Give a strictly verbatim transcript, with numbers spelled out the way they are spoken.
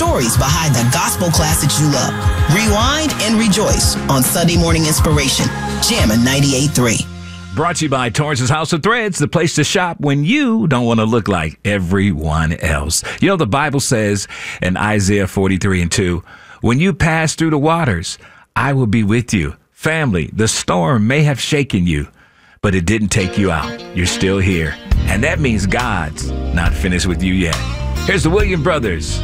stories behind the gospel classics you love. Rewind and rejoice on Sunday Morning Inspiration. Jammin' ninety-eight point three. Brought to you by Torrance's House of Threads, the place to shop when you don't want to look like everyone else. You know, the Bible says in Isaiah forty-three and two, when you pass through the waters, I will be with you. Family, the storm may have shaken you, but it didn't take you out. You're still here. And that means God's not finished with you yet. Here's the Williams Brothers.